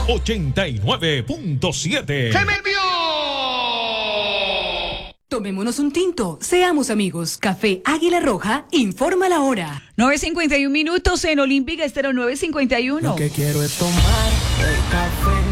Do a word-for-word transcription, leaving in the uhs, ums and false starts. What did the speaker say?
ochenta y nueve punto siete. ¡Se me envió! Tomémonos un tinto, seamos amigos. Café Águila Roja informa la hora. nueve cincuenta y uno minutos en Olímpica Estéreo nueve cincuenta y uno. Lo que quiero es tomar el café.